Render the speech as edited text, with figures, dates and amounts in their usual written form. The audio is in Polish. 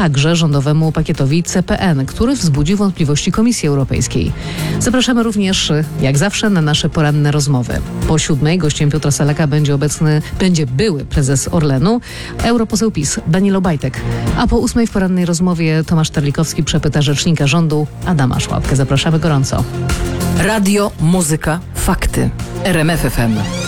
także rządowemu pakietowi CPN, który wzbudził wątpliwości Komisji Europejskiej. Zapraszamy również, jak zawsze, na nasze poranne rozmowy. Po 7:00 gościem Piotra Salaka będzie były prezes Orlenu, europoseł PiS Daniel Obajtek. A po 8:00 w porannej rozmowie Tomasz Terlikowski przepyta rzecznika rządu Adama Szłapkę. Zapraszamy gorąco. Radio, muzyka, fakty. RMF FM.